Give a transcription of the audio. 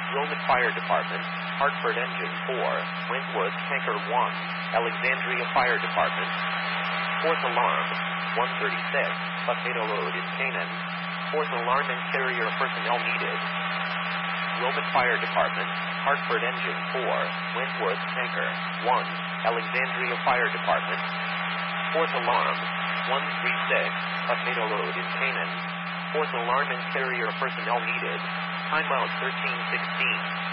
Wilmette Fire Department, Hartford Engine 4, Wentworth Tanker 1, Alexandria Fire Department. Fourth alarm, 136, Potato Road in Canaan. Fourth alarm and carrier personnel needed. Wilmette Fire Department, Hartford Engine 4, Wentworth Tanker 1, Alexandria Fire Department. Fourth alarm, 136, Potato Road in Canaan. Fourth alarm and carrier personnel needed. Timeout 1316.